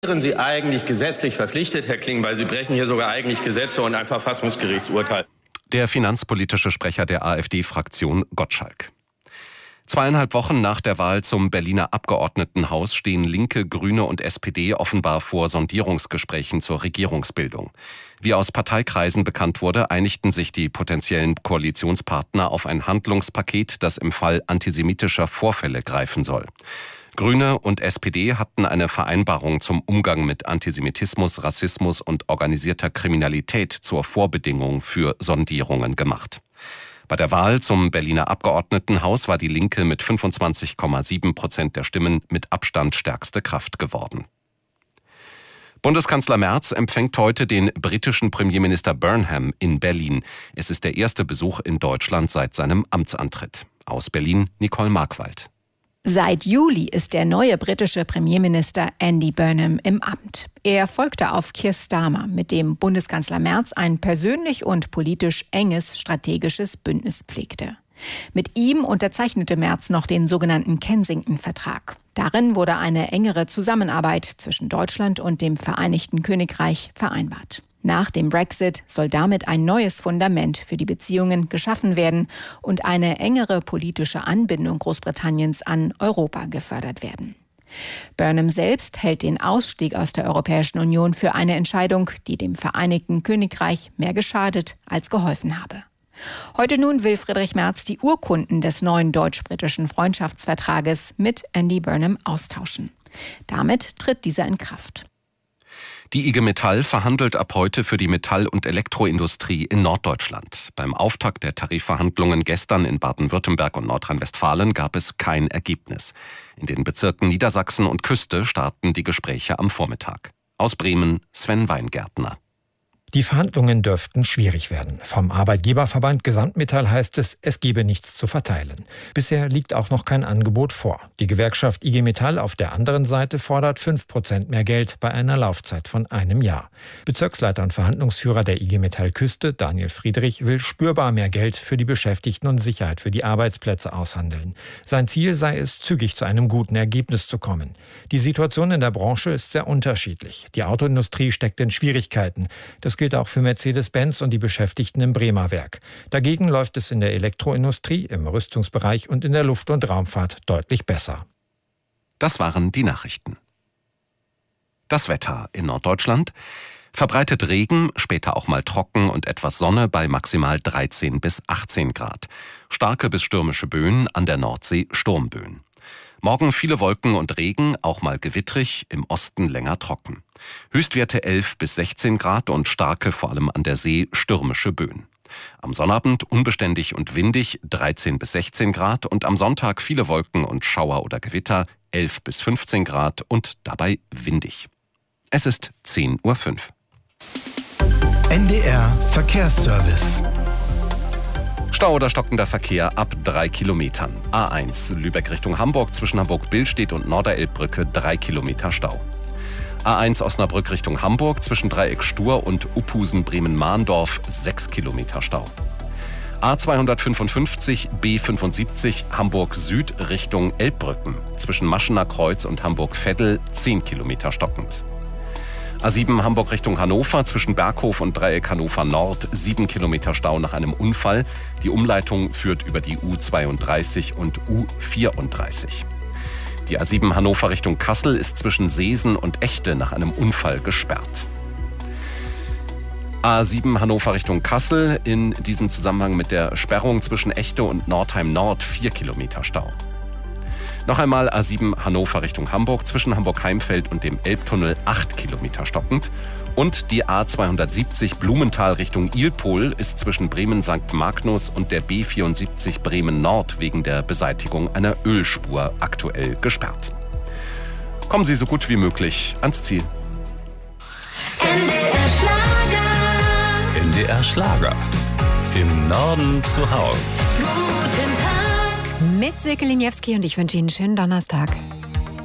Wären Sie eigentlich gesetzlich verpflichtet, Herr Kling, weil Sie brechen hier sogar eigentlich Gesetze und ein Verfassungsgerichtsurteil? Der finanzpolitische Sprecher der AfD-Fraktion Gottschalk. 2,5 Wochen nach der Wahl zum Berliner Abgeordnetenhaus stehen Linke, Grüne und SPD offenbar vor Sondierungsgesprächen zur Regierungsbildung. Wie aus Parteikreisen bekannt wurde, einigten sich die potenziellen Koalitionspartner auf ein Handlungspaket, das im Fall antisemitischer Vorfälle greifen soll. Grüne und SPD hatten eine Vereinbarung zum Umgang mit Antisemitismus, Rassismus und organisierter Kriminalität zur Vorbedingung für Sondierungen gemacht. Bei der Wahl zum Berliner Abgeordnetenhaus war die Linke mit 25,7% der Stimmen mit Abstand stärkste Kraft geworden. Bundeskanzler Merz empfängt heute den britischen Premierminister Burnham in Berlin. Es ist der erste Besuch in Deutschland seit seinem Amtsantritt. Aus Berlin Nicole Markwald. Seit Juli ist der neue britische Premierminister Andy Burnham im Amt. Er folgte auf Keir Starmer, mit dem Bundeskanzler Merz ein persönlich und politisch enges strategisches Bündnis pflegte. Mit ihm unterzeichnete Merz noch den sogenannten Kensington-Vertrag. Darin wurde eine engere Zusammenarbeit zwischen Deutschland und dem Vereinigten Königreich vereinbart. Nach dem Brexit soll damit ein neues Fundament für die Beziehungen geschaffen werden und eine engere politische Anbindung Großbritanniens an Europa gefördert werden. Burnham selbst hält den Ausstieg aus der Europäischen Union für eine Entscheidung, die dem Vereinigten Königreich mehr geschadet als geholfen habe. Heute nun will Friedrich Merz die Urkunden des neuen deutsch-britischen Freundschaftsvertrages mit Andy Burnham austauschen. Damit tritt dieser in Kraft. Die IG Metall verhandelt ab heute für die Metall- und Elektroindustrie in Norddeutschland. Beim Auftakt der Tarifverhandlungen gestern in Baden-Württemberg und Nordrhein-Westfalen gab es kein Ergebnis. In den Bezirken Niedersachsen und Küste starten die Gespräche am Vormittag. Aus Bremen Sven Weingärtner. Die Verhandlungen dürften schwierig werden. Vom Arbeitgeberverband Gesamtmetall heißt es, es gebe nichts zu verteilen. Bisher liegt auch noch kein Angebot vor. Die Gewerkschaft IG Metall auf der anderen Seite fordert 5% mehr Geld bei einer Laufzeit von einem Jahr. Bezirksleiter und Verhandlungsführer der IG Metall Küste, Daniel Friedrich, will spürbar mehr Geld für die Beschäftigten und Sicherheit für die Arbeitsplätze aushandeln. Sein Ziel sei es, zügig zu einem guten Ergebnis zu kommen. Die Situation in der Branche ist sehr unterschiedlich. Die Autoindustrie steckt in Schwierigkeiten. Das gilt auch für Mercedes-Benz und die Beschäftigten im Bremer Werk. Dagegen läuft es in der Elektroindustrie, im Rüstungsbereich und in der Luft- und Raumfahrt deutlich besser. Das waren die Nachrichten. Das Wetter in Norddeutschland: verbreitet Regen, später auch mal trocken und etwas Sonne bei maximal 13 bis 18 Grad. Starke bis stürmische Böen, an der Nordsee Sturmböen. Morgen viele Wolken und Regen, auch mal gewittrig, im Osten länger trocken. Höchstwerte 11 bis 16 Grad und starke, vor allem an der See, stürmische Böen. Am Sonnabend unbeständig und windig, 13 bis 16 Grad und am Sonntag viele Wolken und Schauer oder Gewitter, 11 bis 15 Grad und dabei windig. Es ist 10:05 Uhr. NDR Verkehrsservice. Stau oder stockender Verkehr ab 3 Kilometern. A1 Lübeck Richtung Hamburg zwischen Hamburg-Billstedt und Norderelbbrücke 3 Kilometer Stau. A1 Osnabrück Richtung Hamburg zwischen Dreieck Stur und Uphusen-Bremen-Mahndorf 6 Kilometer Stau. A255 B75 Hamburg Süd Richtung Elbbrücken zwischen Maschener Kreuz und Hamburg-Veddel 10 Kilometer stockend. A7 Hamburg Richtung Hannover zwischen Berghof und Dreieck Hannover Nord 7 Kilometer Stau nach einem Unfall. Die Umleitung führt über die U32 und U34. Die A7 Hannover Richtung Kassel ist zwischen Seesen und Echte nach einem Unfall gesperrt. A7 Hannover Richtung Kassel, in diesem Zusammenhang mit der Sperrung zwischen Echte und Nordheim Nord 4 Kilometer Stau. Noch einmal A7 Hannover Richtung Hamburg zwischen Hamburg-Heimfeld und dem Elbtunnel 8 Kilometer stockend. Und die A270 Blumenthal Richtung Ilpol ist zwischen Bremen-St. Magnus und der B74 Bremen Nord wegen der Beseitigung einer Ölspur aktuell gesperrt. Kommen Sie so gut wie möglich ans Ziel. NDR Schlager. NDR Schlager. Im Norden zu Haus. Guten Tag. Mit Silke Liniewski und ich wünsche Ihnen einen schönen Donnerstag.